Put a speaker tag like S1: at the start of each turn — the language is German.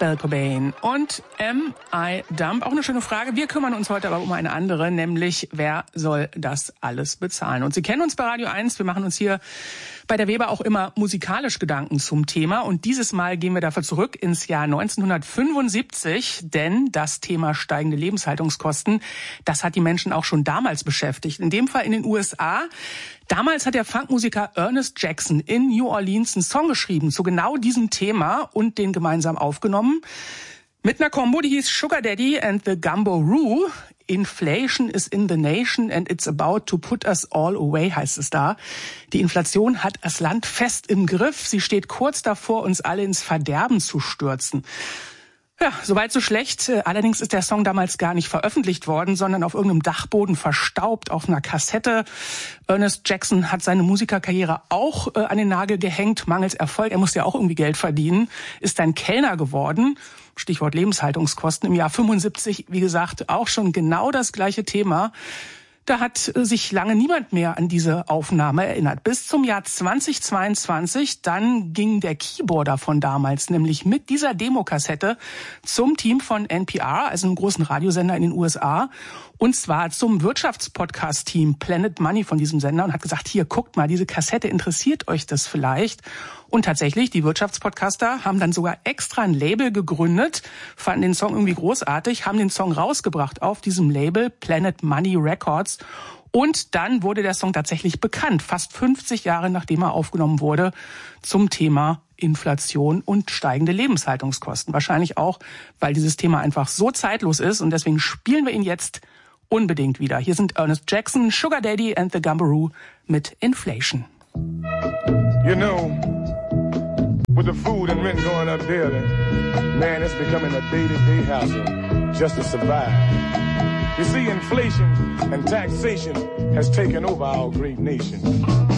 S1: Bell Cobain und M.I. Dump. Auch eine schöne Frage. Wir kümmern uns heute aber um eine andere, nämlich wer soll das alles bezahlen? Und Sie kennen uns bei Radio 1. Wir machen uns hier bei der Weber auch immer musikalisch Gedanken zum Thema. Und dieses Mal gehen wir dafür zurück ins Jahr 1975, denn das Thema steigende Lebenshaltungskosten, das hat die Menschen auch schon damals beschäftigt. In dem Fall in den USA. Damals hat der Funkmusiker Ernest Jackson in New Orleans einen Song geschrieben zu genau diesem Thema und den gemeinsam aufgenommen. Mit einer Combo, die hieß Sugar Daddy and the Gumbo-Roo. Inflation is in the nation and it's about to put us all away, heißt es da. Die Inflation hat das Land fest im Griff. Sie steht kurz davor, uns alle ins Verderben zu stürzen. Ja, soweit so schlecht. Allerdings ist der Song damals gar nicht veröffentlicht worden, sondern auf irgendeinem Dachboden verstaubt auf einer Kassette. Ernest Jackson hat seine Musikerkarriere auch an den Nagel gehängt, mangels Erfolg. Er musste ja auch irgendwie Geld verdienen, ist dann Kellner geworden. Stichwort Lebenshaltungskosten. Im Jahr 75, wie gesagt, auch schon genau das gleiche Thema. Da hat sich lange niemand mehr an diese Aufnahme erinnert. Bis zum Jahr 2022, dann ging der Keyboarder von damals, nämlich mit dieser Demokassette zum Team von NPR, also einem großen Radiosender in den USA, und zwar zum Wirtschaftspodcast-Team Planet Money von diesem Sender und hat gesagt, hier, guckt mal, diese Kassette, interessiert euch das vielleicht? Und tatsächlich, die Wirtschaftspodcaster haben dann sogar extra ein Label gegründet, fanden den Song irgendwie großartig, haben den Song rausgebracht auf diesem Label Planet Money Records. Und dann wurde der Song tatsächlich bekannt, fast 50 Jahre nachdem er aufgenommen wurde, zum Thema Inflation und steigende Lebenshaltungskosten. Wahrscheinlich auch, weil dieses Thema einfach so zeitlos ist und deswegen spielen wir ihn jetzt unbedingt wieder. Hier sind Ernest Jackson, Sugar Daddy and the Gumbo-Roo mit Inflation.
S2: You know, with the food and rent going up daily, man, it's becoming a day-to-day hassle just to survive. You see, inflation and taxation has taken over our great nation.